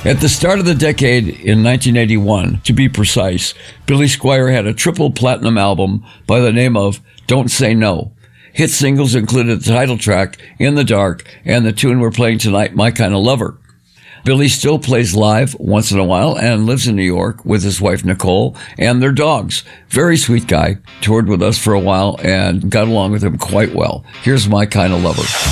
At the start of the decade, in 1981, to be precise, Billy Squier had a triple platinum album by the name of Don't Say No. Hit singles included the title track, In the Dark, and the tune we're playing tonight, My Kind of Lover. Billy still plays live once in a while and lives in New York with his wife Nicole and their dogs. Very sweet guy. Toured with us for a while and got along with him quite well. Here's My Kind of Lover.